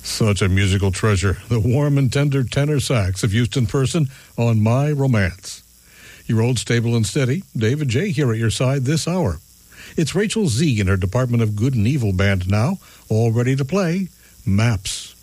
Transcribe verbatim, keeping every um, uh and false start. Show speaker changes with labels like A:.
A: Such a musical treasure, the warm and tender tenor sax of Houston Person on My Romance. Your old stable and steady, David J. here at your side this hour. It's Rachel Z. and her Department of Good and Evil band now, all ready to play Maps.